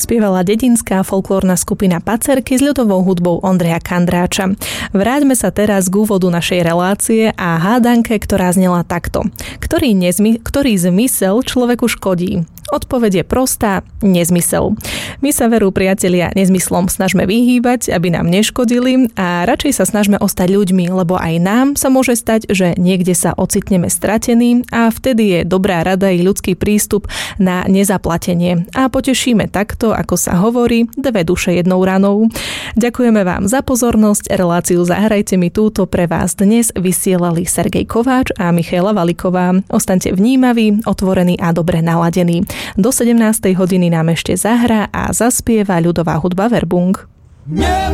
spievala dedinská folklórna skupina Pacerky s ľudovou hudbou Ondreja Kandráča. Vráťme sa teraz k úvodu našej relácie a hádanke, ktorá znela takto. Ktorý zmysel človeku škodí? Odpoveď je prostá, nezmysel. My sa, veru priatelia, nezmyslom snažme vyhýbať, aby nám neškodili a radšej sa snažme ostať ľuďmi, lebo aj nám sa môže stať, že niekde sa ocitneme stratení a vtedy je dobrá rada i ľudský prístup na nezaplatenie. A potešíme takto, ako sa hovorí, dve duše jednou ranou. Ďakujeme vám za pozornosť. Reláciu Zahrajte mi túto pre vás dnes vysielali Sergej Kováč a Michaela Valiková. Ostaňte vnímaví, otvorení a dobre naladení. Do 17. hodiny nám ešte zahrá a zaspieva ľudová hudba Verbung.